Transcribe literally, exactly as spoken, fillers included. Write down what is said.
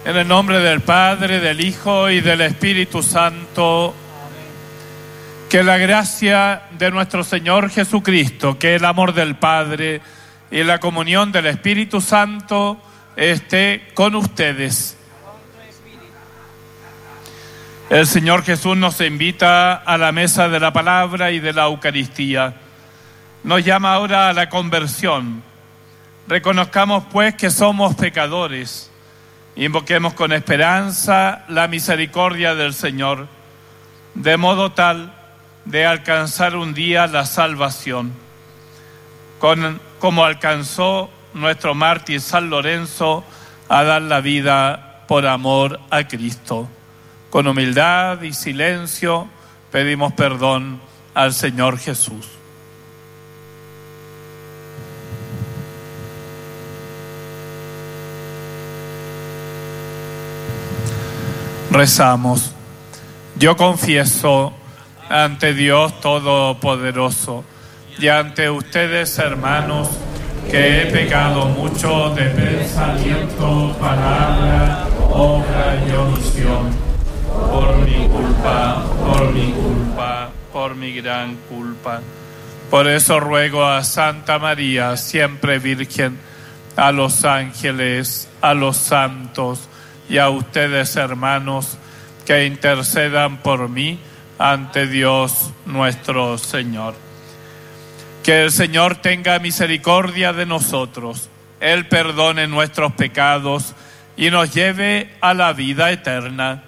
En el nombre del Padre, del Hijo y del Espíritu Santo. Que la gracia de nuestro Señor Jesucristo, que el amor del Padre y la comunión del Espíritu Santo esté con ustedes. El Señor Jesús nos invita a la mesa de la palabra y de la Eucaristía. Nos llama ahora a la conversión. Reconozcamos pues que somos pecadores. Invoquemos con esperanza la misericordia del Señor, de modo tal de alcanzar un día la salvación, con, como alcanzó nuestro mártir San Lorenzo a dar la vida por amor a Cristo. Con humildad y silencio pedimos perdón al Señor Jesús. Rezamos. Yo confieso ante Dios Todopoderoso y ante ustedes, hermanos, que he pecado mucho de pensamiento, palabra, obra y omisión, por mi culpa, por mi culpa, por mi gran culpa. Por eso ruego a Santa María, siempre Virgen, a los ángeles, a los santos y a ustedes, hermanos, que intercedan por mí ante Dios nuestro Señor. Que el Señor tenga misericordia de nosotros, Él perdone nuestros pecados y nos lleve a la vida eterna.